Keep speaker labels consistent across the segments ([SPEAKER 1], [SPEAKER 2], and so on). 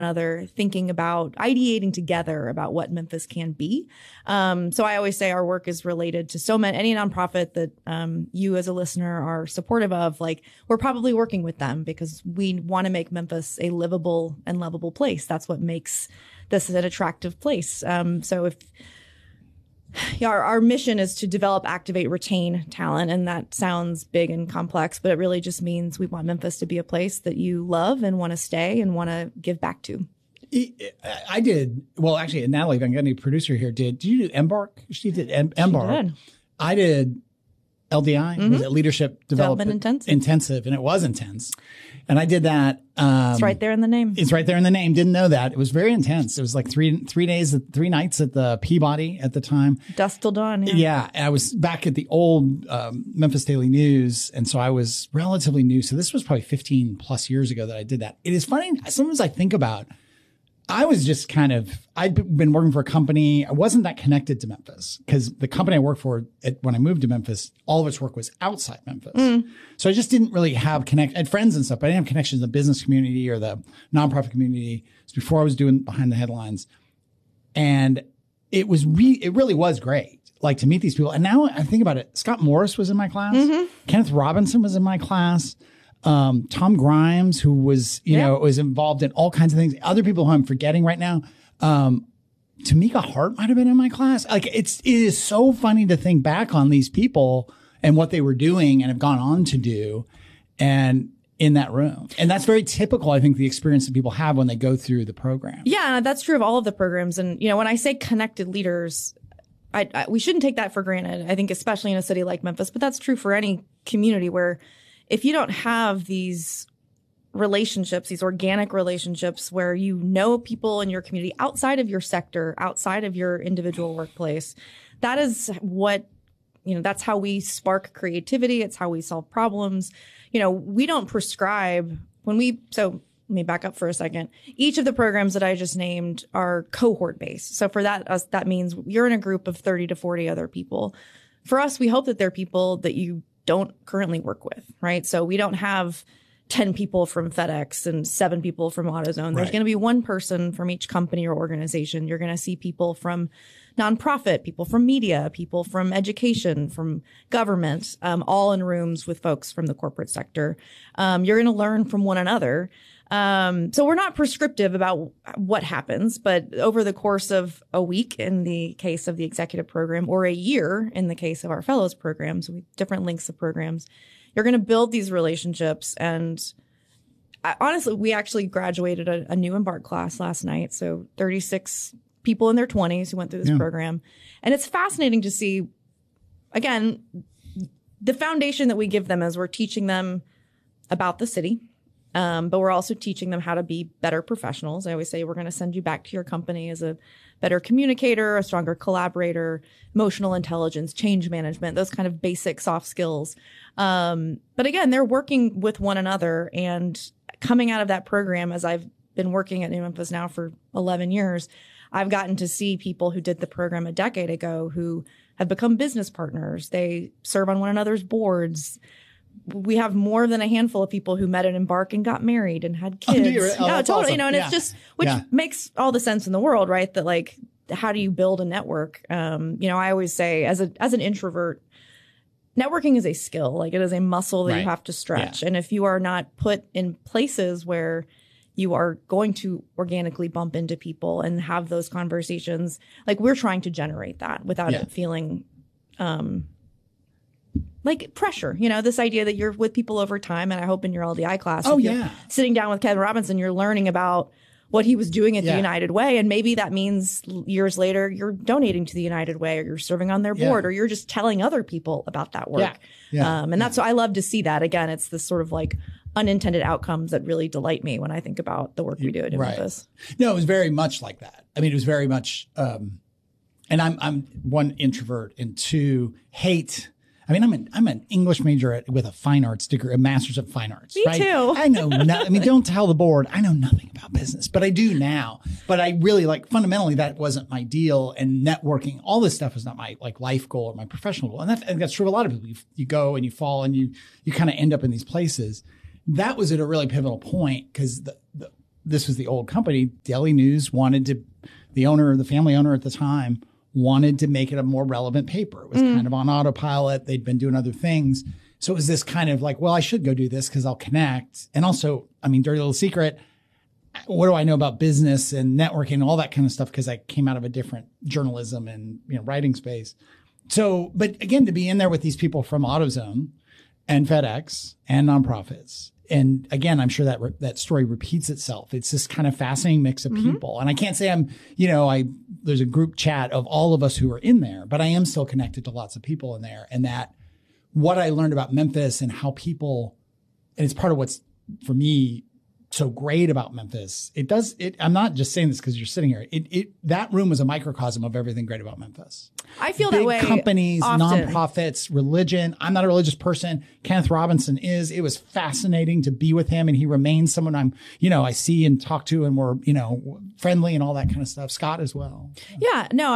[SPEAKER 1] another, thinking about ideating together about what Memphis can be. So I always say our work is related to any nonprofit that you as a listener are supportive of. Like, we're probably working with them because we want to make Memphis a livable and lovable place. That's what makes this an attractive place. So if our mission is to develop, activate, retain talent. And that sounds big and complex, but it really just means we want Memphis to be a place that you love and want to stay and want to give back to.
[SPEAKER 2] I did. Well, actually, Natalie Van Gundy, producer here, did you do Embark? She did Embark.
[SPEAKER 1] She did.
[SPEAKER 2] I did LDI, was it Leadership Development Intensive, and it was intense. And I did that.
[SPEAKER 1] It's right there in the name.
[SPEAKER 2] It's right there in the name. Didn't know that. It was very intense. It was like three nights at the Peabody at the time.
[SPEAKER 1] Dusk till dawn.
[SPEAKER 2] Yeah. I was back at the old Memphis Daily News. And so I was relatively new. So this was probably 15 plus years ago that I did that. It is funny. Sometimes I think about, I was just I'd been working for a company. I wasn't that connected to Memphis because the company I worked for when I moved to Memphis, all of its work was outside Memphis. So I just didn't really have I had friends and stuff, but I didn't have connections in the business community or the nonprofit community. It was before I was doing Behind the Headlines. And it really was great, like, to meet these people. And now I think about it, Scott Morris was in my class. Kenneth Robinson was in my class. Tom Grimes, who was, was involved in all kinds of things. Other people who I'm forgetting right now. Tamika Hart might have been in my class. Like, it is so funny to think back on these people and what they were doing and have gone on to do and in that room. And that's very typical, I think, the experience that people have when they go through the program.
[SPEAKER 1] Yeah, that's true of all of the programs. And, when I say connected leaders, we shouldn't take that for granted. I think especially in a city like Memphis, but that's true for any community where if you don't have these relationships, these organic relationships where you know people in your community outside of your sector, outside of your individual workplace, that is what, that's how we spark creativity. It's how we solve problems. We don't prescribe so let me back up for a second. Each of the programs that I just named are cohort based. So for that means you're in a group of 30 to 40 other people. For us, we hope that they're people that you don't currently work with, right? So we don't have 10 people from FedEx and 7 people from AutoZone. There's going to be one person from each company or organization. You're going to see people from nonprofit, people from media, people from education, from government, all in rooms with folks from the corporate sector. You're going to learn from one another. So we're not prescriptive about what happens, but over the course of a week in the case of the executive program or a year in the case of our fellows programs, with different lengths of programs, you're going to build these relationships. And honestly, we actually graduated a new Embark class last night. So 36 people in their 20s who went through this program. And it's fascinating to see, again, the foundation that we give them as we're teaching them about the city. But we're also teaching them how to be better professionals. I always say we're going to send you back to your company as a better communicator, a stronger collaborator, emotional intelligence, change management, those kind of basic soft skills. But again, they're working with one another, and coming out of that program, as I've been working at New Memphis now for 11 years, I've gotten to see people who did the program a decade ago who have become business partners. They serve on one another's boards. We have more than a handful of people who met at Embark and got married and had kids.
[SPEAKER 2] That's
[SPEAKER 1] totally.
[SPEAKER 2] Awesome.
[SPEAKER 1] And it's just, which makes all the sense in the world, right? That, like, how do you build a network? I always say as an introvert, networking is a skill. Like, it is a muscle that you have to stretch. And if you are not put in places where you are going to organically bump into people and have those conversations, like, we're trying to generate that without it feeling, like pressure, this idea that you're with people over time. And I hope in your LDI class, sitting down with Kevin Robinson, you're learning about what he was doing at the United Way. And maybe that means years later, you're donating to the United Way, or you're serving on their board, or you're just telling other people about that work. And that's what I love to see. That again, it's this sort of like unintended outcomes that really delight me when I think about the work we do at Memphis.
[SPEAKER 2] No, it was very much like that. I mean, it was very much, and I'm one, introvert, and two, hate. I mean, I'm an English major with a fine arts degree, a master's of fine arts.
[SPEAKER 1] Me too.
[SPEAKER 2] I know. Don't tell the board. I know nothing about business, but I do now. But I really, like, fundamentally, that wasn't my deal. And networking, all this stuff was not my, like, life goal or my professional goal. And that's true of a lot of people. You go and you fall and you kind of end up in these places. That was at a really pivotal point, because this was the old company. Daily News wanted to, the family owner at the time, wanted to make it a more relevant paper. It was kind of on autopilot. They'd been doing other things. So it was this kind of like, well, I should go do this because I'll connect. And also, I mean, dirty little secret, what do I know about business and networking and all that kind of stuff? Because I came out of a different journalism and writing space. So, but again, to be in there with these people from AutoZone and FedEx and nonprofits. And again, I'm sure that story repeats itself. It's this kind of fascinating mix of people. And I can't say I'm, there's a group chat of all of us who are in there, but I am still connected to lots of people in there. And that what I learned about Memphis and how people, and it's part of what's for me so great about Memphis. I'm not just saying this because you're sitting here. That room was a microcosm of everything great about Memphis.
[SPEAKER 1] I feel
[SPEAKER 2] Big
[SPEAKER 1] that way.
[SPEAKER 2] Companies,
[SPEAKER 1] often.
[SPEAKER 2] nonprofits, religion. I'm not a religious person. Kenneth Robinson is. It was fascinating to be with him, and he remains someone I see and talk to, and we're, friendly and all that kind of stuff. Scott as well.
[SPEAKER 1] Yeah. No,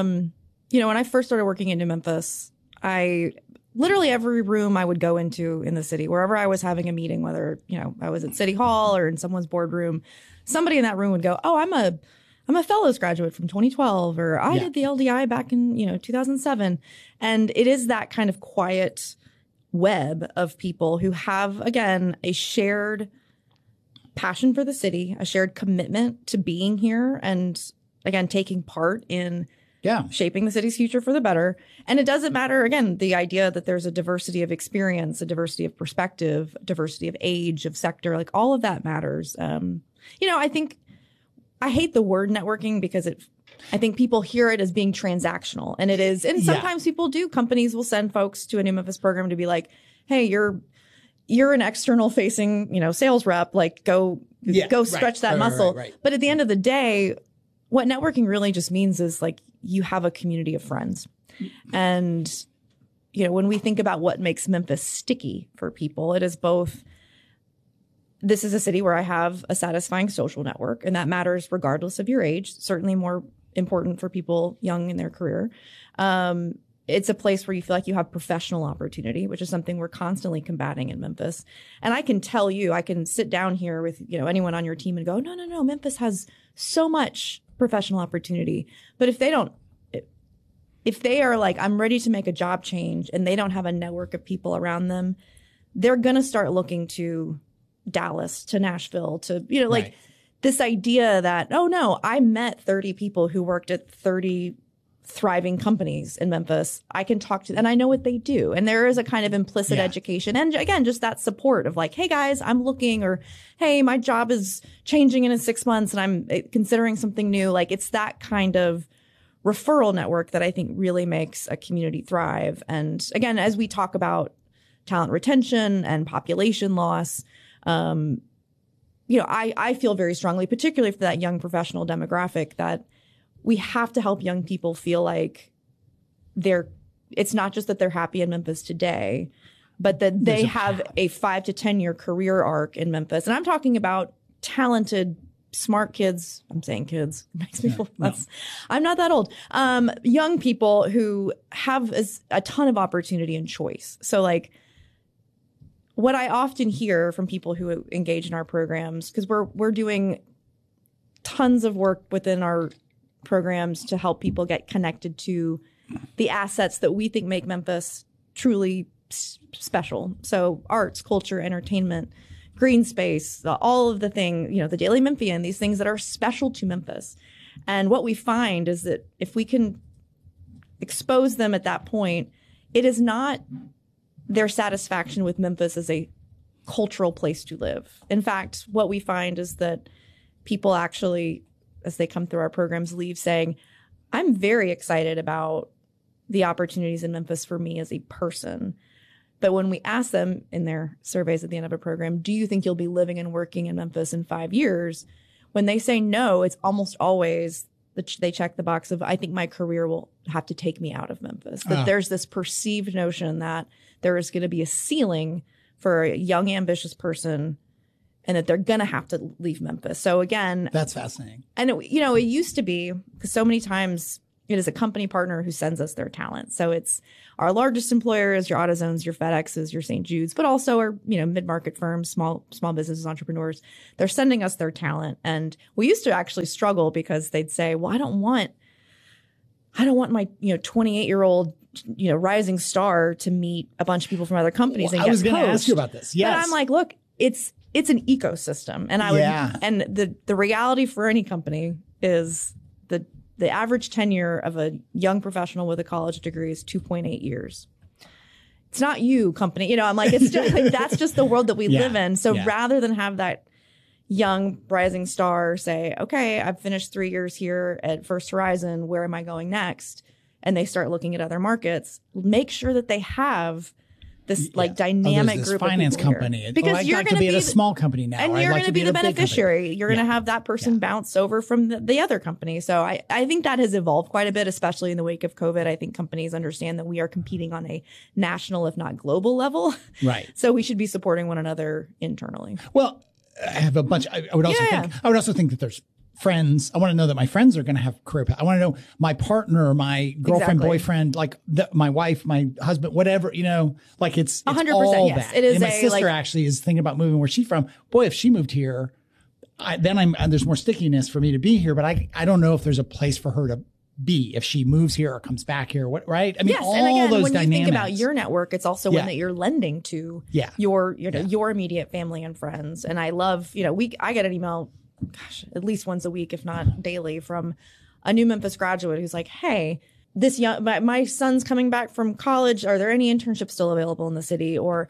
[SPEAKER 1] when I first started working into Memphis, literally every room I would go into in the city, wherever I was having a meeting, whether, I was at City Hall or in someone's boardroom, somebody in that room would go, oh, I'm a fellows graduate from 2012, or I did the LDI back in, 2007. And it is that kind of quiet web of people who have, again, a shared passion for the city, a shared commitment to being here, and again, taking part in shaping the city's future for the better. And it doesn't matter, again, the idea that there's a diversity of experience, a diversity of perspective, diversity of age, of sector, like all of that matters. I think I hate the word networking because I think people hear it as being transactional, and it is. And sometimes people do. Companies will send folks to a New Memphis program to be like, hey, you're an external facing, sales rep, like go stretch that muscle. Right. But at the end of the day, what networking really just means is like you have a community of friends. And, when we think about what makes Memphis sticky for people, it is both, this is a city where I have a satisfying social network, and that matters regardless of your age, certainly more important for people young in their career. It's a place where you feel like you have professional opportunity, which is something we're constantly combating in Memphis. And I can tell you, I can sit down here with, anyone on your team and go, no, Memphis has so much professional opportunity. But if they are like, I'm ready to make a job change, and they don't have a network of people around them, they're going to start looking to Dallas, to Nashville, to, like this idea that, oh no, I met 30 people who worked at 30 thriving companies in Memphis. I can talk to them and I know what they do. And there is a kind of implicit education. And again, just that support of like, hey guys, I'm looking, or hey, my job is changing in 6 months and I'm considering something new. Like it's that kind of referral network that I think really makes a community thrive. And again, as we talk about talent retention and population loss, I feel very strongly, particularly for that young professional demographic, that we have to help young people feel like it's not just that they're happy in Memphis today, but that they have a 5 to 10 year career arc in Memphis. And I'm talking about talented, smart kids. I'm saying kids. It makes me feel I'm not that old. Young people who have a ton of opportunity and choice. So like what I often hear from people who engage in our programs, because we're doing tons of work within our programs to help people get connected to the assets that we think make Memphis truly special. So arts, culture, entertainment, green space, all of the thing, the Daily Memphian, these things that are special to Memphis. And what we find is that if we can expose them at that point, it is not their satisfaction with Memphis as a cultural place to live. In fact, what we find is that people actually, as they come through our programs, leave saying, I'm very excited about the opportunities in Memphis for me as a person. But when we ask them in their surveys at the end of a program, do you think you'll be living and working in Memphis in 5 years? When they say no, it's almost always they check the box of, I think my career will have to take me out of Memphis. That there's this perceived notion that there is going to be a ceiling for a young, ambitious person, and that they're going to have to leave Memphis. So again,
[SPEAKER 2] that's fascinating.
[SPEAKER 1] And it used to be, because so many times, It is a company partner who sends us their talent. So it's our largest employer is your AutoZones, your FedExes, your St. Jude's, but also our, mid-market firms, small businesses, entrepreneurs. They're sending us their talent. And we used to actually struggle because they'd say, well, I don't want my, 28-year-old, rising star to meet a bunch of people from other companies and get coached. I was going to
[SPEAKER 2] ask you about this. Yes.
[SPEAKER 1] But I'm like, look, it's an ecosystem. And and the reality for any company is the average tenure of a young professional with a college degree is 2.8 years. It's not you, company. I'm like, it's just like, that's just the world that we live in. So rather than have that young rising star say, okay, I've finished 3 years here at First Horizon, where am I going next? And they start looking at other markets, make sure that they have this dynamic
[SPEAKER 2] this
[SPEAKER 1] group
[SPEAKER 2] finance
[SPEAKER 1] of people
[SPEAKER 2] company.
[SPEAKER 1] Here. Because
[SPEAKER 2] you're going to be at a small company now.
[SPEAKER 1] And you're going to be the beneficiary. You're going to have that person bounce over from the other company. So I think that has evolved quite a bit, especially in the wake of COVID. I think companies understand that we are competing on a national, if not global level.
[SPEAKER 2] Right.
[SPEAKER 1] So we should be supporting one another internally.
[SPEAKER 2] Well, I have a bunch. I would also think that there's friends. I want to know that my friends are going to have career path. I want to know my partner, my girlfriend, boyfriend, like my wife, my husband, whatever, like it's 100%. Yes, that. It is. And my sister actually is thinking about moving where she's from. Boy, if she moved here, there's more stickiness for me to be here, but I don't know if there's a place for her to be if she moves here or comes back here. Right? I mean,
[SPEAKER 1] yes,
[SPEAKER 2] all
[SPEAKER 1] and again,
[SPEAKER 2] those
[SPEAKER 1] when
[SPEAKER 2] dynamics.
[SPEAKER 1] You think about your network, it's also one that you're lending to your immediate family and friends. And I love, I get an email, at least once a week, if not daily, from a new Memphis graduate who's like, hey, my son's coming back from college. Are there any internships still available in the city? Or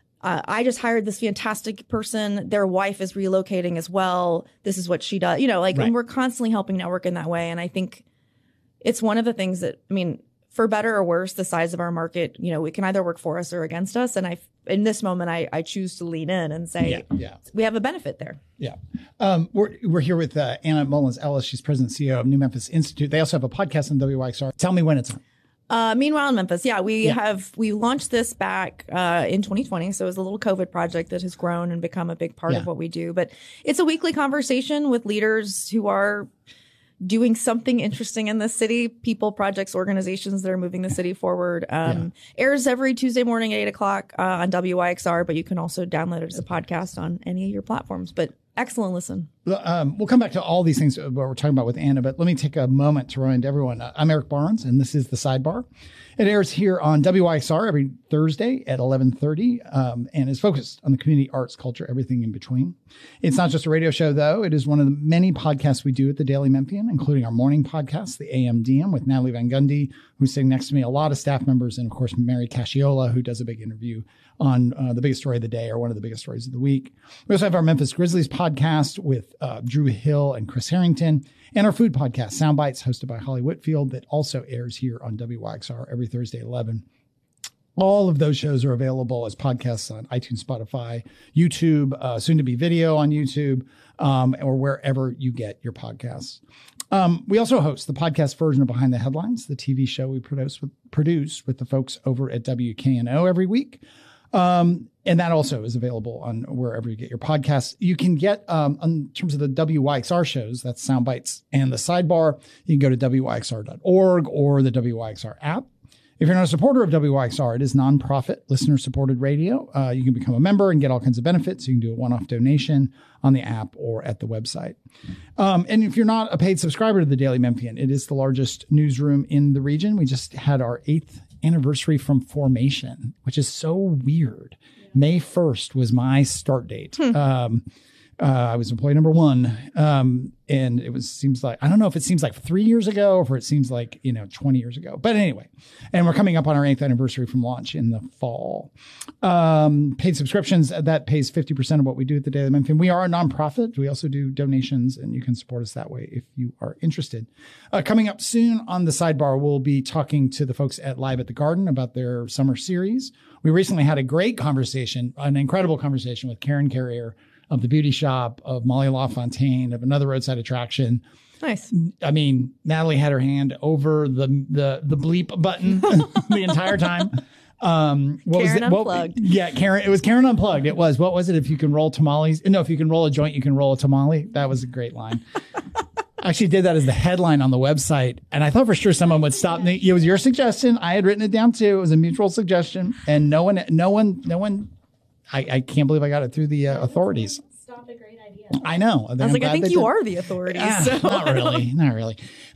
[SPEAKER 1] I just hired this fantastic person. Their wife is relocating as well. This is what she does. And we're constantly helping network in that way. And I think it's one of the things that, for better or worse, the size of our market, it can either work for us or against us. And in this moment, I choose to lean in and say, we have a benefit there.
[SPEAKER 2] Yeah. We're here with Anna Mullins-Ellis. She's president and CEO of New Memphis Institute. They also have a podcast on WYXR. Tell me when it's on.
[SPEAKER 1] Meanwhile in Memphis, we launched this back in 2020. So it was a little COVID project that has grown and become a big part of what we do. But it's a weekly conversation with leaders who are doing something interesting in the city, people, projects, organizations that are moving the city forward. Airs every Tuesday morning at 8:00 on WYXR, but you can also download it as a podcast on any of your platforms. But excellent listen.
[SPEAKER 2] We'll come back to all these things what we're talking about with Anna, but let me take a moment to remind everyone. I'm Eric Barnes, and this is The Sidebar. It airs here on WYXR every Thursday at 11:30 and is focused on the community, arts, culture, everything in between. It's not just a radio show, though. It is one of the many podcasts we do at the Daily Memphian, including our morning podcast, the AM DM, with Natalie Van Gundy, who's sitting next to me, a lot of staff members, and, of course, Mary Casciola, who does a big interview on the biggest story of the day or one of the biggest stories of the week. We also have our Memphis Grizzlies podcast with Drew Hill and Chris Harrington, and our food podcast, Sound Bites, hosted by Holly Whitfield, that also airs here on WYXR every Thursday at 11. All of those shows are available as podcasts on iTunes, Spotify, YouTube, soon to be video on YouTube, or wherever you get your podcasts. We also host the podcast version of Behind the Headlines, the TV show we produce with the folks over at WKNO every week. And that also is available on wherever you get your podcasts. You can get, in terms of the WYXR shows, that's Sound Bites and The Sidebar, you can go to WYXR.org or the WYXR app. If you're not a supporter of WYXR, it is nonprofit, listener-supported radio. You can become a member and get all kinds of benefits. You can do a one-off donation on the app or at the website. And if you're not a paid subscriber to the Daily Memphian, it is the largest newsroom in the region. We just had our 8th anniversary from formation, which is so weird. May 1st was my start date. I was employee number 1. And seems like, I don't know if it seems like 3 years ago or if it seems like, 20 years ago. But anyway, and we're coming up on our 8th anniversary from launch in the fall. Paid subscriptions, that pays 50% of what we do at the Daily Memphian. We are a nonprofit. We also do donations, and you can support us that way if you are interested. Coming up soon on The Sidebar, we'll be talking to the folks at Live at the Garden about their summer series. We recently had a great conversation, an incredible conversation with Karen Carrier of The Beauty Shop, of Molly LaFontaine, of Another Roadside Attraction.
[SPEAKER 1] Nice.
[SPEAKER 2] I mean, Natalie had her hand over the bleep button the entire time. What
[SPEAKER 1] Karen
[SPEAKER 2] was it?
[SPEAKER 1] Unplugged.
[SPEAKER 2] Karen. It was Karen Unplugged. It was. What was it? If you can roll tamales. No, if you can roll a joint, you can roll a tamale. That was a great line. actually did that as the headline on the website. And I thought for sure someone would stop me. It was your suggestion. I had written it down too. It was a mutual suggestion. And no one, I can't believe I got it through the authorities.
[SPEAKER 3] Stopped a great idea.
[SPEAKER 2] I know.
[SPEAKER 1] I was like, I think you are the authorities. So.
[SPEAKER 2] Not really. Not really.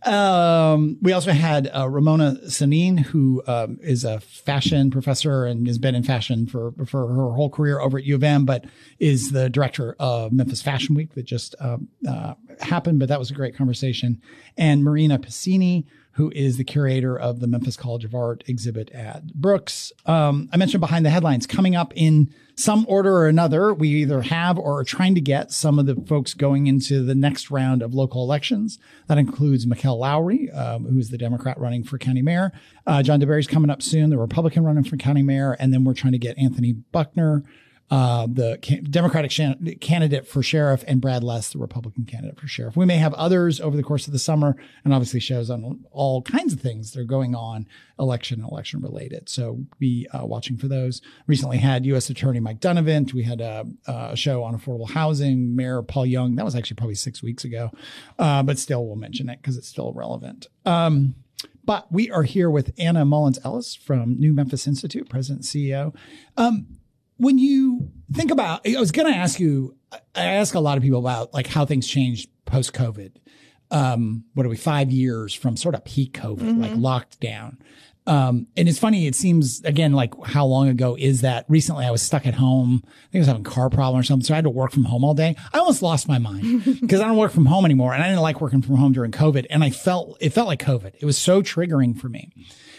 [SPEAKER 2] We also had Ramona Sanin, who is a fashion professor and has been in fashion for her whole career over at U of M, but is the director of Memphis Fashion Week that just happened. But that was a great conversation. And Marina Piscini, who is the curator of the Memphis College of Art exhibit at Brooks. I mentioned behind the headlines coming up in some order or another. We either have or are trying to get some of the folks going into the next round of local elections. That includes Mikkel Lowry, who is the Democrat running for county mayor. John DeBerry's coming up soon, the Republican running for county mayor. And then we're trying to get Anthony Buckner, the Democratic candidate for sheriff, and Brad Less, the Republican candidate for sheriff. We may have others over the course of the summer, and obviously shows on all kinds of things that are going on election related. So be watching for those. Recently had U.S. Attorney Mike Donovan. We had a show on affordable housing. Mayor Paul Young. That was actually probably 6 weeks ago, but still we'll mention it because it's still relevant. But we are here with Anna Mullins Ellis from New Memphis Institute, President and CEO. When you think about, I was going to ask you, I ask a lot of people about like how things changed post-COVID. What are we, 5 years from sort of peak COVID, like locked down. And it's funny, it seems, again, like how long ago is that? Recently, I was stuck at home. I think I was having a car problem or something, so I had to work from home all day. I almost lost my mind because I don't work from home anymore, and I didn't like working from home during COVID, and it felt like COVID. It was so triggering for me.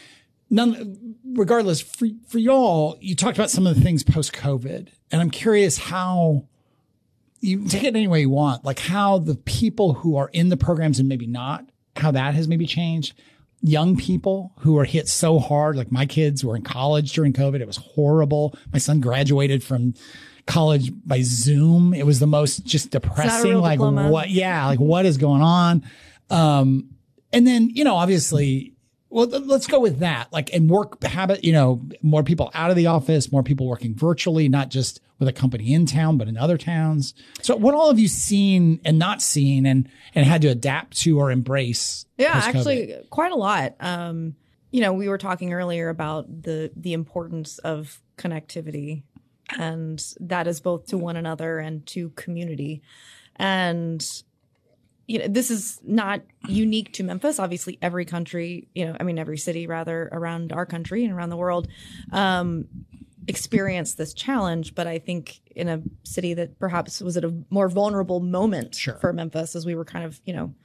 [SPEAKER 2] Regardless, for y'all, you talked about some of the things post-COVID, and I'm curious how you can take it any way you want, like how the people who are in the programs and maybe not, how that has maybe changed. Young people who are hit so hard, like my kids were in college during COVID. It was horrible. My son graduated from college by Zoom. It was the most just depressing. Like diploma. What is going on? And then, obviously, well, let's go with that. Like, and work habit, more people out of the office, more people working virtually, not just with a company in town, but in other towns. So what all have you seen and not seen and had to adapt to or embrace?
[SPEAKER 1] Yeah, actually quite a lot. We were talking earlier about the importance of connectivity, and that is both to one another and to community. And this is not unique to Memphis. Obviously, every country, every city rather around our country and around the world experienced this challenge. But I think in a city that perhaps was at a more vulnerable moment for Memphis, as we were kind of,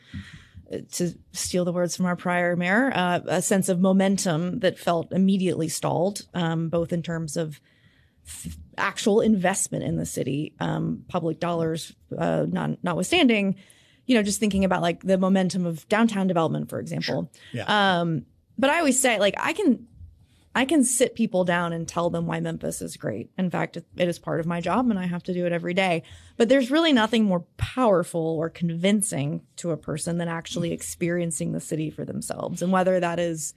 [SPEAKER 1] to steal the words from our prior mayor, a sense of momentum that felt immediately stalled, both in terms of actual investment in the city, public dollars notwithstanding. Just thinking about like the momentum of downtown development, for example. Sure. Yeah. But I always say, like, I can sit people down and tell them why Memphis is great. In fact, it is part of my job and I have to do it every day. But there's really nothing more powerful or convincing to a person than actually experiencing the city for themselves. And whether that is,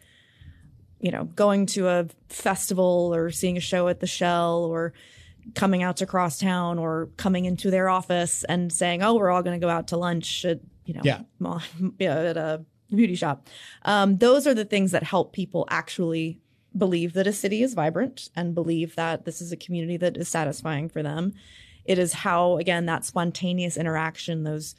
[SPEAKER 1] going to a festival or seeing a show at the Shell or coming out to Crosstown or coming into their office and saying, oh, we're all going to go out to lunch at, at a beauty shop. Those are the things that help people actually believe that a city is vibrant and believe that this is a community that is satisfying for them. It is how, again, that spontaneous interaction, those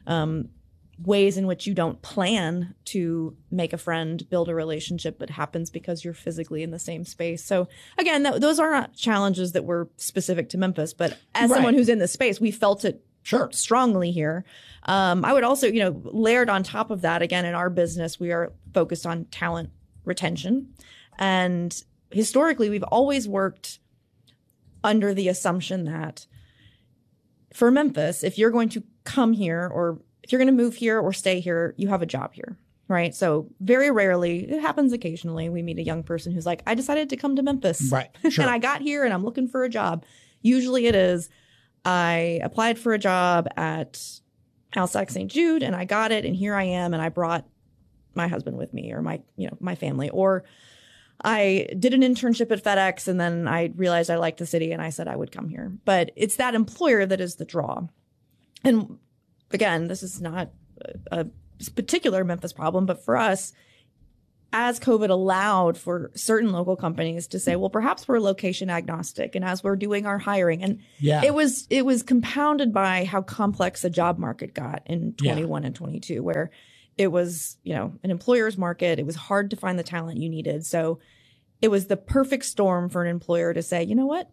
[SPEAKER 1] ways in which you don't plan to make a friend, build a relationship, but happens because you're physically in the same space. So again, those are not challenges that were specific to Memphis, but as someone who's in this space, we felt it strongly here. I would also, layered on top of that, again, in our business, we are focused on talent retention. And historically, we've always worked under the assumption that for Memphis, if you're going to come here or if you're going to move here or stay here, you have a job here, right? So very rarely, it happens occasionally, we meet a young person who's like, I decided to come to Memphis.
[SPEAKER 2] Right. Sure.
[SPEAKER 1] And I got here and I'm looking for a job. Usually it is, I applied for a job at Alsac St. Jude and I got it and here I am and I brought my husband with me or my family. Or I did an internship at FedEx and then I realized I liked the city and I said I would come here. But it's that employer that is the draw. And again, this is not a particular Memphis problem, but for us, as COVID allowed for certain local companies to say, well, perhaps we're location agnostic, and as we're doing our hiring, and it was compounded by how complex the job market got in 21 and 22, where it was, an employer's market. It was hard to find the talent you needed. So it was the perfect storm for an employer to say, you know what?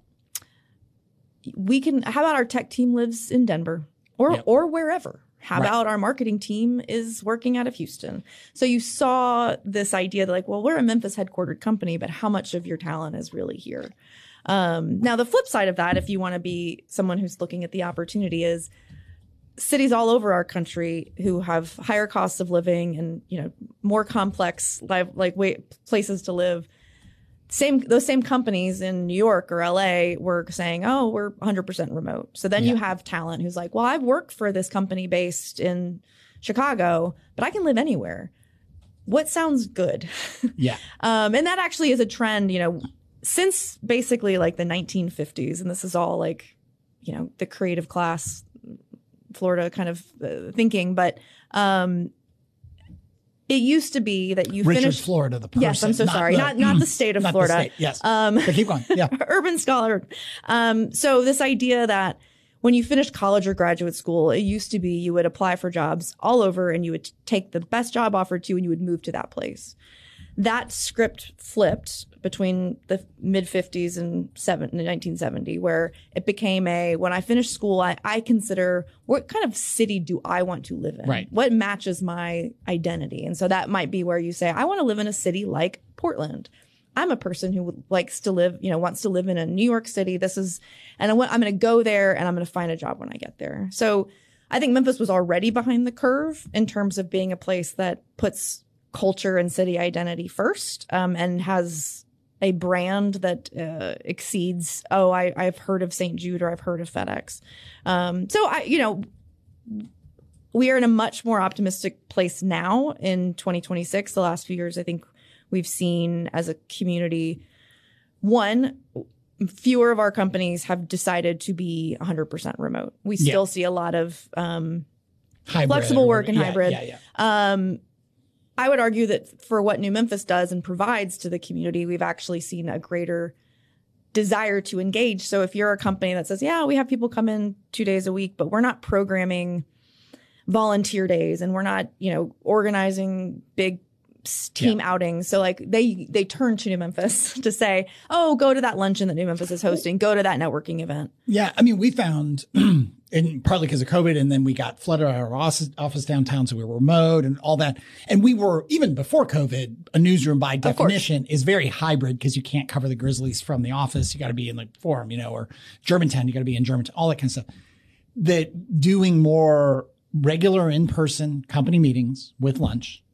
[SPEAKER 1] How about our tech team lives in Denver or wherever? How about our marketing team is working out of Houston? So you saw this idea that like, well, we're a Memphis headquartered company, but how much of your talent is really here? Now, the flip side of that, if you want to be someone who's looking at the opportunity, is cities all over our country who have higher costs of living and, more complex places to live. Those same companies in New York or LA were saying, oh, we're 100% remote. So then you have talent who's like, well, I've worked for this company based in Chicago, but I can live anywhere. What sounds good?
[SPEAKER 2] Yeah.
[SPEAKER 1] And that actually is a trend, since basically like the 1950s. And this is all like, the creative class, Florida kind of thinking. But it used to be that you finished
[SPEAKER 2] Florida, the person.
[SPEAKER 1] Yes, I'm so sorry. Not the state of Florida.
[SPEAKER 2] The state, yes. But keep going. Yeah.
[SPEAKER 1] Urban scholar. So this idea that when you finished college or graduate school, it used to be you would apply for jobs all over and you would take the best job offered to you and you would move to that place. That script flipped between the mid 50s and 1970, where it became when I finished school, I consider what kind of city do I want to live in?
[SPEAKER 2] Right.
[SPEAKER 1] What matches my identity? And so that might be where you say, I want to live in a city like Portland. I'm a person who wants to live in a New York City. I'm going to go there and I'm going to find a job when I get there. So I think Memphis was already behind the curve in terms of being a place that puts culture and city identity first, and has a brand that exceeds, I've heard of St. Jude or I've heard of FedEx. We are in a much more optimistic place now in 2026. The last few years, I think we've seen as a community, fewer of our companies have decided to be 100% remote. We still see a lot of flexible work and hybrid. I would argue that for what New Memphis does and provides to the community, we've actually seen a greater desire to engage. So if you're a company that says, we have people come in 2 days a week, but we're not programming volunteer days and we're not, organizing big team outings. So like they turn to New Memphis to say, go to that luncheon that New Memphis is hosting, go to that networking event.
[SPEAKER 2] Yeah. I mean, we found, and partly because of COVID, and then we got flooded out of our office downtown, so we were remote and all that. And we were, even before COVID, a newsroom by definition is very hybrid because you can't cover the Grizzlies from the office. You got to be in the Forum, or Germantown, you got to be in Germantown, all that kind of stuff. That doing more regular in-person company meetings with lunch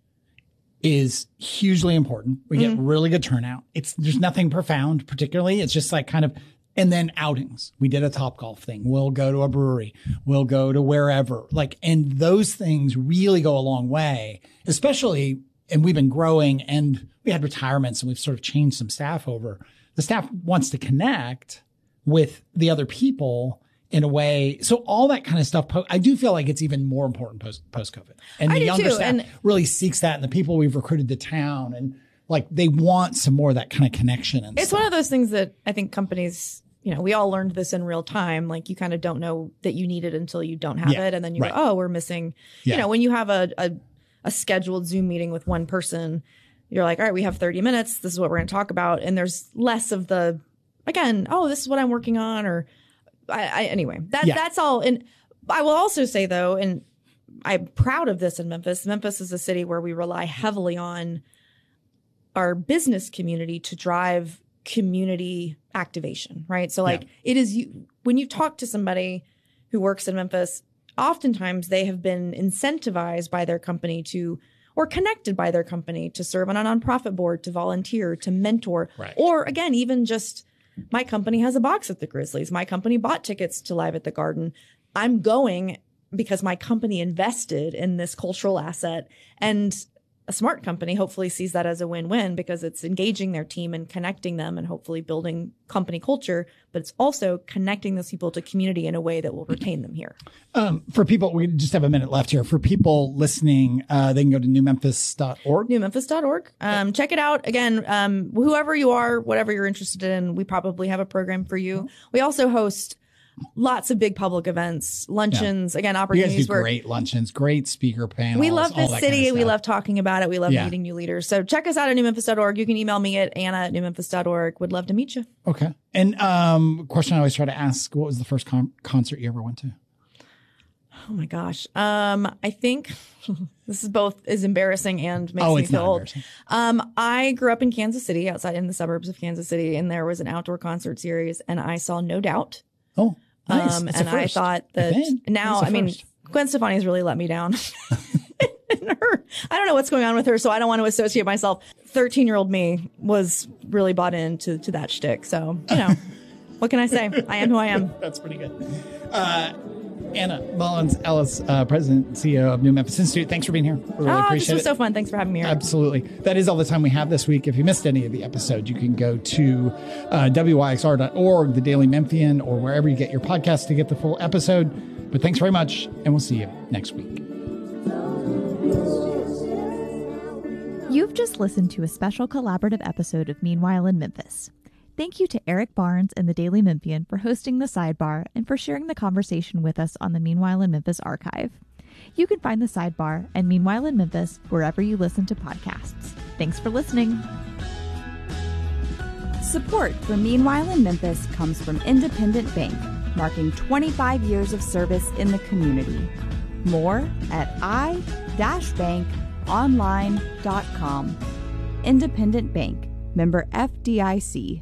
[SPEAKER 2] is hugely important. We get really good turnout. There's nothing profound particularly. It's just like kind of, and then outings. We did a Topgolf thing. We'll go to a brewery. We'll go to wherever. And those things really go a long way, especially, and we've been growing and we had retirements and we've sort of changed some staff over. The staff wants to connect with the other people in a way. So all that kind of stuff, I do feel like it's even more important post-COVID. And the younger staff really seeks that. And the people we've recruited to town and they want some more of that kind of connection. And
[SPEAKER 1] it's one of those things that I think companies, we all learned this in real time. You kind of don't know that you need it until you don't have it. And then you go, we're missing, when you have a scheduled Zoom meeting with one person, you're like, all right, we have 30 minutes. This is what we're going to talk about. And there's less of the, this is what I'm working on, or anyway, that's all. And I will also say though, and I'm proud of this in Memphis. Memphis is a city where we rely heavily on our business community to drive community activation, right? So it is when you talk to somebody who works in Memphis, oftentimes they have been incentivized by their company or connected by their company to serve on a nonprofit board, to volunteer, to mentor, or again, even just my company has a box at the Grizzlies. My company bought tickets to Live at the Garden. I'm going because my company invested in this cultural asset. And a smart company hopefully sees that as a win-win because it's engaging their team and connecting them and hopefully building company culture, but it's also connecting those people to community in a way that will retain them here.
[SPEAKER 2] For people, we just have a minute left here. For people listening, they can go to newmemphis.org.
[SPEAKER 1] Newmemphis.org. Check it out. Again, whoever you are, whatever you're interested in, we probably have a program for you. We also host lots of big public events, luncheons, again, opportunities.
[SPEAKER 2] You guys do great luncheons, great speaker panels.
[SPEAKER 1] We love this city.
[SPEAKER 2] Kind of
[SPEAKER 1] we love talking about it. We love meeting new leaders. So check us out at newmemphis.org. You can email me at anna@newmemphis.org. Would love to meet you.
[SPEAKER 2] Okay. And question I always try to ask, what was the first concert you ever went to?
[SPEAKER 1] Oh my gosh. I think this is embarrassing and makes me feel old. I grew up in Kansas City, outside in the suburbs of Kansas City, and there was an outdoor concert series, and I saw No Doubt.
[SPEAKER 2] Oh, nice.
[SPEAKER 1] And I thought that Gwen Stefani's really let me down. I don't know what's going on with her, so I don't want to associate myself. 13-year-old me was really bought into that shtick. So, what can I say? I am who I am.
[SPEAKER 2] That's pretty good. Anna Mullins-Ellis, President and CEO of New Memphis Institute. Thanks for being here. We really appreciate it.
[SPEAKER 1] This was so fun. Thanks for having me here.
[SPEAKER 2] Absolutely. That is all the time we have this week. If you missed any of the episode, you can go to wyxr.org, the Daily Memphian, or wherever you get your podcasts to get the full episode. But thanks very much, and we'll see you next week.
[SPEAKER 3] You've just listened to a special collaborative episode of Meanwhile in Memphis. Thank you to Eric Barnes and the Daily Memphian for hosting the Sidebar and for sharing the conversation with us on the Meanwhile in Memphis archive. You can find the Sidebar and Meanwhile in Memphis wherever you listen to podcasts. Thanks for listening.
[SPEAKER 4] Support for Meanwhile in Memphis comes from Independent Bank, marking 25 years of service in the community. More at i-bankonline.com. Independent Bank, member FDIC.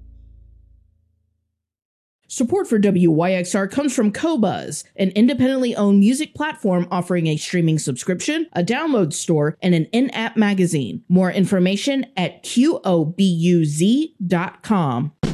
[SPEAKER 5] Support for WYXR comes from Qobuz, an independently owned music platform offering a streaming subscription, a download store, and an in-app magazine. More information at QOBUZ.com.